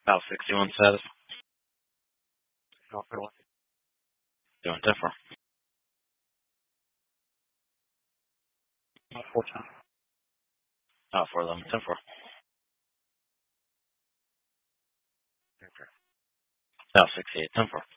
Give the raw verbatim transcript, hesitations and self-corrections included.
About sixty-one status. No, for one. Doing ten four. No, four ten. Uh, four eleven, ten four. Okay. About sixty-eight, ten four.